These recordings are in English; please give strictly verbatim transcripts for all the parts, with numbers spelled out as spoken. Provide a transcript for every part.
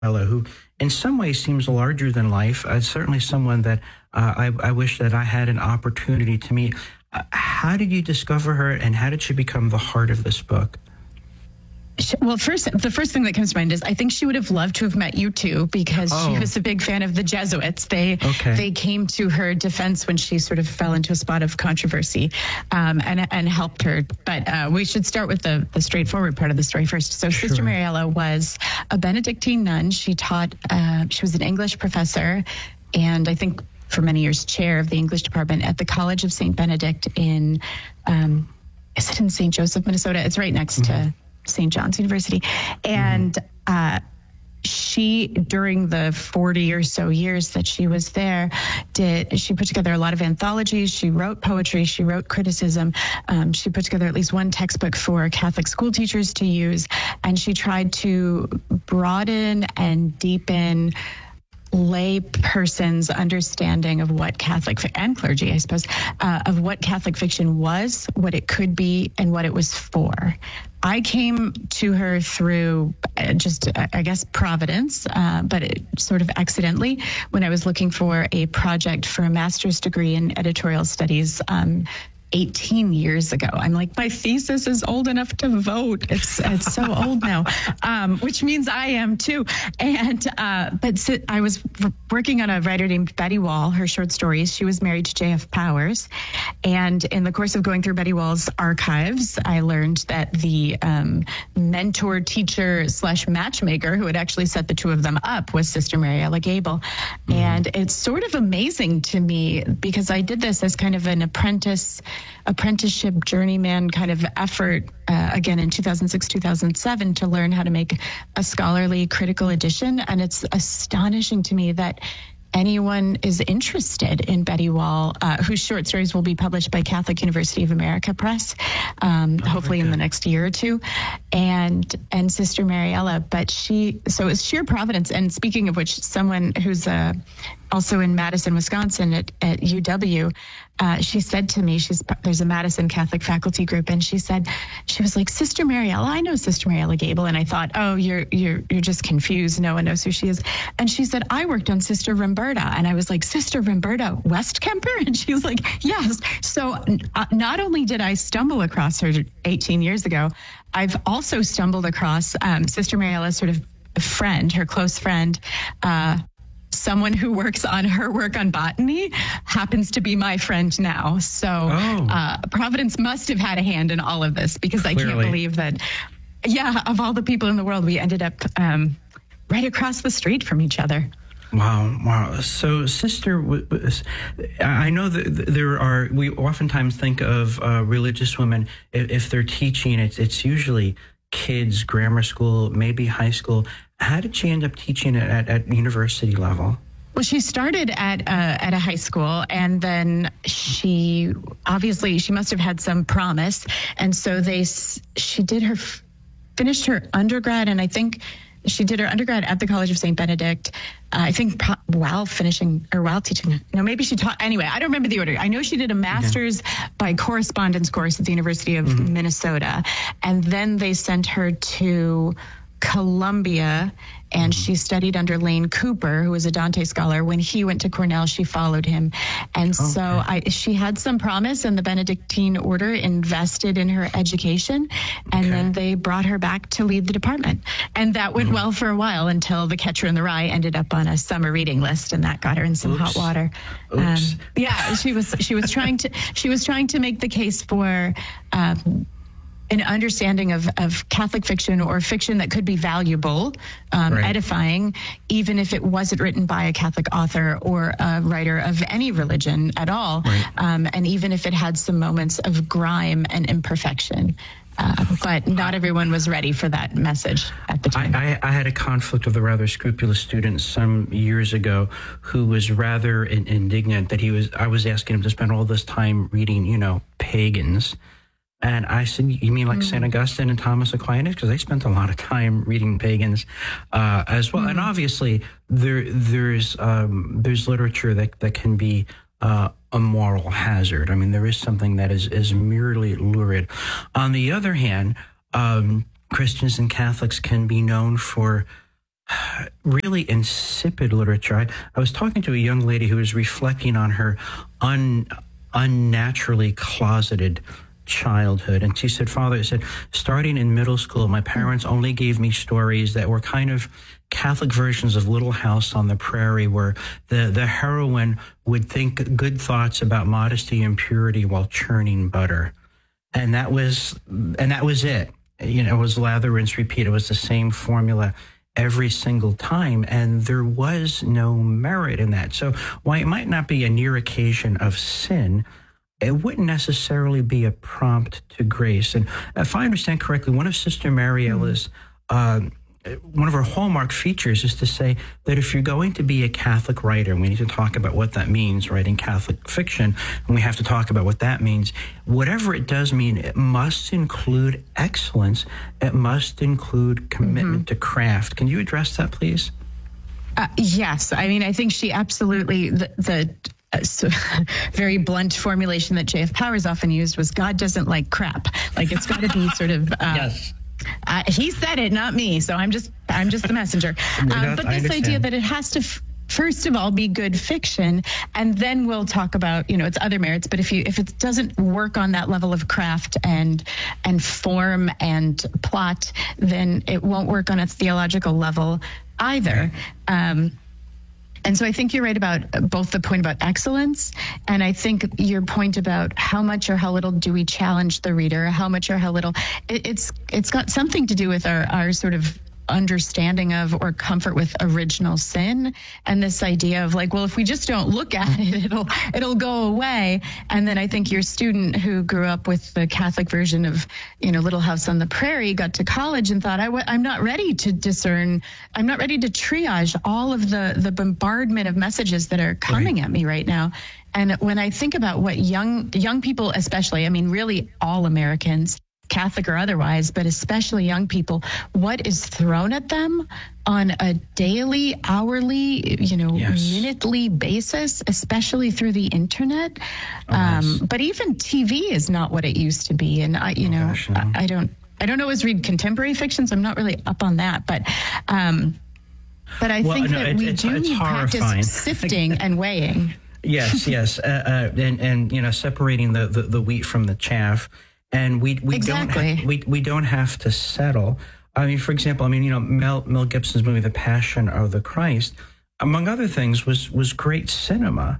fellow who in some ways seems larger than life. Uh, certainly someone that uh, I, I wish that I had an opportunity to meet. Uh, how did you discover her, and how did she become the heart of this book? Well, first, the first thing that comes to mind is I think she would have loved to have met you too, because oh. she was a big fan of the Jesuits. They okay. they came to her defense when she sort of fell into a spot of controversy, um, and and helped her. But uh, we should start with the, the straightforward part of the story first. So sure. Sister Mariella was a Benedictine nun. She taught. Uh, she was an English professor, and I think for many years chair of the English department at the College of Saint Benedict in. Um, is it in Saint Joseph, Minnesota? It's right next mm-hmm. to Saint John's University. And uh, she, during the forty or so years that she was there, did she put together a lot of anthologies. She wrote poetry. She wrote criticism. Um, she put together at least one textbook for Catholic school teachers to use. And she tried to broaden and deepen lay person's understanding of what Catholic, and clergy, I suppose, uh, of what Catholic fiction was, what it could be, and what it was for. I came to her through just, I guess, providence, uh, but it sort of accidentally, when I was looking for a project for a master's degree in editorial studies, um, eighteen years ago. I'm like, my thesis is old enough to vote. It's it's so old now, um, which means I am too. And uh, but so I was working on a writer named Betty Wall, her short stories. She was married to J F Powers. And in the course of going through Betty Wall's archives, I learned that the um, mentor, teacher slash matchmaker who had actually set the two of them up was Sister Mariella Gable. Mm-hmm. And it's sort of amazing to me because I did this as kind of an apprentice apprenticeship journeyman kind of effort, uh, again, in two thousand six, two thousand seven, to learn how to make a scholarly critical edition. And it's astonishing to me that anyone is interested in Betty Wall, uh, whose short stories will be published by Catholic University of America Press, um, oh, hopefully in the next year or two, and and Sister Mariella. But she, so it's sheer providence. And speaking of which, someone who's uh, also in Madison, Wisconsin at, at U W, uh, she said to me, she's there's a Madison Catholic faculty group, and she said, she was like, Sister Mariella, I know Sister Mariella Gable. And I thought, oh, you're you're you're just confused. No one knows who she is. And she said, I worked on Sister Rimberta. And I was like, Sister Rimberta Westkemper? And she was like, yes. So uh, not only did I stumble across her eighteen years ago, I've also stumbled across um, Sister Mariella's sort of friend, her close friend, uh, someone who works on her work on botany happens to be my friend now. So oh. uh, Providence must have had a hand in all of this, because Clearly. I can't believe that, yeah, of all the people in the world, we ended up um, right across the street from each other. Wow, wow. So, Sister, I know that there are, we oftentimes think of uh, religious women, if they're teaching, it's, it's usually kids, grammar school, maybe high school. How did she end up teaching it at, at university level? Well, she started at uh, at a high school, and then she, obviously, she must have had some promise. And so they, she did her, finished her undergrad, and I think she did her undergrad at the College of Saint Benedict, uh, I think pro- while finishing or while teaching. No, maybe she taught. Anyway, I don't remember the order. I know she did a master's yeah. by correspondence course at the University of mm-hmm. Minnesota. And then they sent her to Columbia, and she studied under Lane Cooper, who was a Dante scholar. When he went to Cornell, she followed him. And okay. so I, she had some promise, and the Benedictine order invested in her education. And okay. then they brought her back to lead the department. And that went mm-hmm. well for a while, until The Catcher in the Rye ended up on a summer reading list, and that got her in some Oops. hot water. Um, yeah, she was she was trying to she was trying to make the case for um, an understanding of, of Catholic fiction, or fiction that could be valuable, um, right. edifying, even if it wasn't written by a Catholic author or a writer of any religion at all, right. um, and even if it had some moments of grime and imperfection. Uh, but not everyone was ready for that message at the time. I, I, I had a conflict with a rather scrupulous student some years ago who was rather in, indignant that he was. I was asking him to spend all this time reading, you know, pagans. And I said, you mean like mm. Saint Augustine and Thomas Aquinas? Because they spent a lot of time reading pagans uh, as well. Mm. And obviously, there there's um, there's literature that, that can be uh, a moral hazard. I mean, there is something that is, is merely lurid. On the other hand, um, Christians and Catholics can be known for really insipid literature. I, I was talking to a young lady who was reflecting on her un, unnaturally closeted childhood. And she said, Father, it said, starting in middle school, my parents only gave me stories that were kind of Catholic versions of Little House on the Prairie, where the, the heroine would think good thoughts about modesty and purity while churning butter. And that was, and that was it. You know, it was lather, rinse, repeat. It was the same formula every single time. And there was no merit in that. So while it might not be a near occasion of sin, it wouldn't necessarily be a prompt to grace. And if I understand correctly, one of Sister Mariella's, mm-hmm. uh, one of her hallmark features is to say that if you're going to be a Catholic writer, and we need to talk about what that means, writing Catholic fiction, and we have to talk about what that means, whatever it does mean, it must include excellence. It must include commitment mm-hmm. to craft. Can you address that, please? Uh, yes. I mean, I think she absolutely, the, the uh, so, very blunt formulation that J F Powers often used was God doesn't like crap. Like it's got to be sort of... Uh, yes. Uh, he said it, not me. So I'm just, I'm just the messenger. Um, but this idea that it has to, f- first of all, be good fiction, and then we'll talk about, you know, its other merits. But if you, if it doesn't work on that level of craft and and form and plot, then it won't work on a theological level either. Um, And so I think you're right about both the point about excellence, and I think your point about how much or how little do we challenge the reader, how much or how little, it, it's it's got something to do with our, our sort of understanding of or comfort with original sin, and this idea of like, well, if we just don't look at it, it'll it'll go away. And then I think your student who grew up with the Catholic version of, you know, Little House on the Prairie got to college and thought, I w- I'm not ready to discern, I'm not ready to triage all of the the bombardment of messages that are coming right at me right now. And when I think about what young young people, especially, I mean, really all Americans, Catholic or otherwise, but especially young people, what is thrown at them on a daily, hourly, you know, yes. minutely basis, especially through the internet. Oh, um, nice. But even T V is not what it used to be. And I, you oh, know, gosh, no. I, I don't, I don't always read contemporary fiction, so I'm not really up on that. But, um, but I well, think no, that it, we it's, do it's need practice sifting and weighing. Yes, yes, uh, uh, and and you know, separating the, the, the wheat from the chaff. And we we exactly. don't ha- we we don't have to settle. I mean, for example, I mean, you know, Mel Mel Gibson's movie, The Passion of the Christ, among other things, was was great cinema.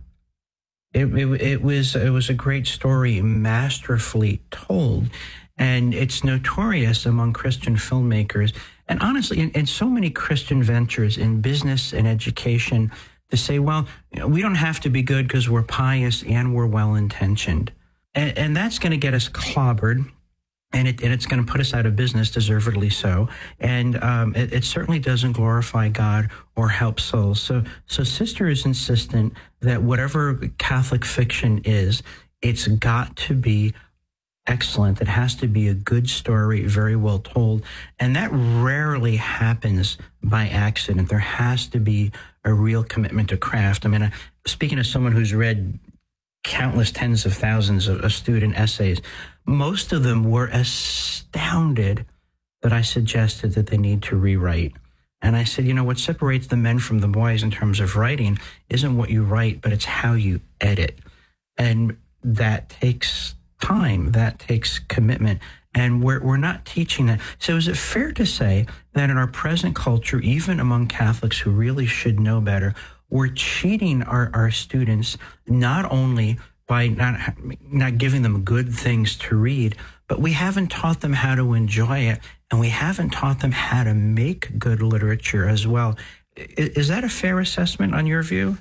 It it, it was it was a great story, masterfully told, and it's notorious among Christian filmmakers, and honestly, in, in so many Christian ventures in business and education, to say, well, you know, we don't have to be good because we're pious and we're well intentioned. And, and that's going to get us clobbered, and, it, and it's going to put us out of business, deservedly so. And um, it, it certainly doesn't glorify God or help souls. So, so Sister is insistent that whatever Catholic fiction is, it's got to be excellent. It has to be a good story, very well told. And that rarely happens by accident. There has to be a real commitment to craft. I mean, I, speaking as someone who's read countless tens of thousands of, of student essays, most of them were astounded that I suggested that they need to rewrite. And I said, you know, what separates the men from the boys in terms of writing isn't what you write, but it's how you edit. And that takes time, that takes commitment. And we're we're not teaching that. So is it fair to say that in our present culture, even among Catholics who really should know better, we're cheating our, our students not only by not not giving them good things to read, but we haven't taught them how to enjoy it, and we haven't taught them how to make good literature as well. Is, is that a fair assessment on your view?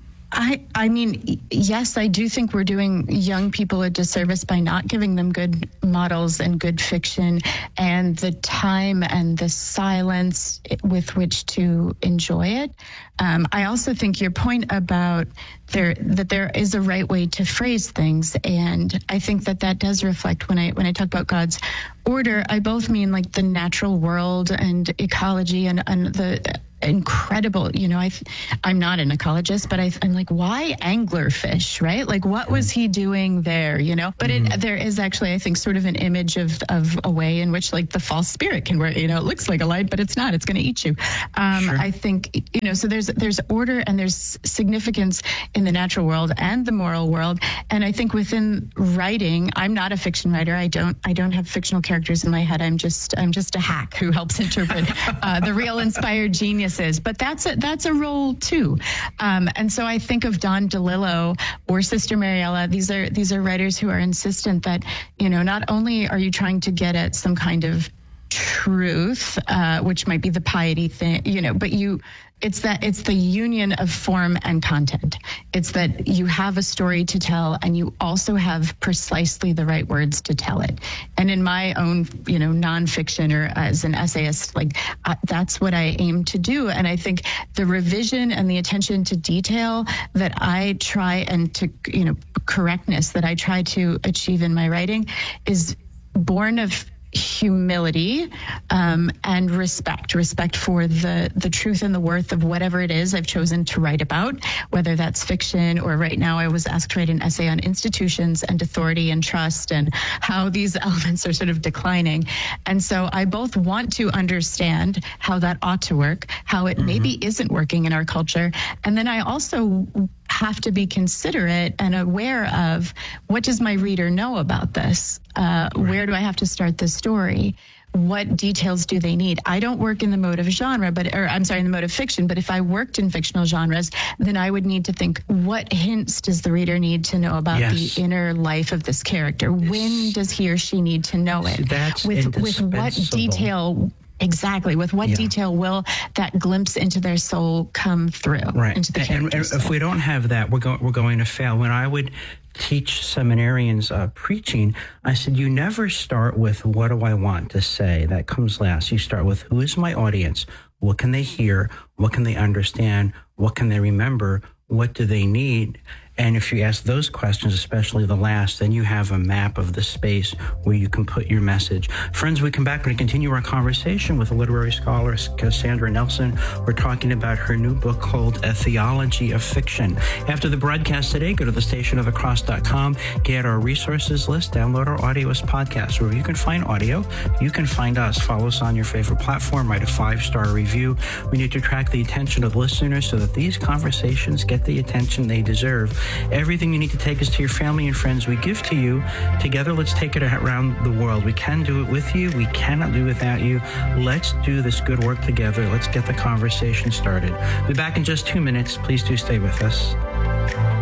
I, I mean, yes, I do think we're doing young people a disservice by not giving them good models and good fiction and the time and the silence with which to enjoy it. Um, I also think your point about there that there is a right way to phrase things, and I think that that does reflect when I when I talk about God's order. I both mean like the natural world and ecology and, and the incredible, you know, I, I'm not an ecologist, but I, I'm like, why anglerfish, right? Like, what was he doing there, you know? But mm. it, there is actually, I think, sort of an image of, of a way in which, like, the false spirit can work, you know, it looks like a light, but it's not, it's going to eat you. Um, sure. I think, you know, so there's, there's order and there's significance in the natural world and the moral world. And I think within writing, I'm not a fiction writer. I don't, I don't have fictional characters in my head. I'm just, I'm just a hack who helps interpret uh, the real inspired genius is, but that's a, that's a role too. Um, and so I think of Don DeLillo or Sister Mariella. These are, these are writers who are insistent that, you know, not only are you trying to get at some kind of truth, uh, which might be the piety thing, you know, but you, it's that it's the union of form and content. It's that you have a story to tell and you also have precisely the right words to tell it. And in my own, you know, nonfiction or as an essayist, like uh, that's what I aim to do. And I think the revision and the attention to detail that I try and to, you know, correctness that I try to achieve in my writing is born of humility um, and respect, respect for the, the truth and the worth of whatever it is I've chosen to write about, whether that's fiction or right now I was asked to write an essay on institutions and authority and trust and how these elements are sort of declining. And so I both want to understand how that ought to work, how it mm-hmm. maybe isn't working in our culture. And then I also have to be considerate and aware of what does my reader know about this? Uh, right. Where do I have to start the story? What details do they need? I don't work in the mode of genre, but, or I'm sorry, in the mode of fiction, but if I worked in fictional genres, then I would need to think, what hints does the reader need to know about yes. the inner life of this character? When does he or she need to know it? That's with, with what detail? Exactly. With what yeah. detail will that glimpse into their soul come through? Right. Into the and, and if we don't have that, we're going we're going to fail. When I would teach seminarians uh, preaching, I said, you never start with what do I want to say? That comes last. You start with who is my audience? What can they hear? What can they understand? What can they remember? What do they need? And if you ask those questions, especially the last, then you have a map of the space where you can put your message. Friends, we come back and continue our conversation with a literary scholar, Cassandra Nelson. We're talking about her new book called A Theology of Fiction. After the broadcast today, go to the station of the cross dot com, get our resources list, download our audio as podcasts, where you can find audio. You can find us. Follow us on your favorite platform. Write a five-star review. We need to attract the attention of listeners so that these conversations get the attention they deserve. Everything you need to take us to your family and friends, we give to you. Together, let's take it around the world. We can do it with you. We cannot do it without you. Let's do this good work together. Let's get the conversation started. We'll be back in just two minutes. Please do stay with us.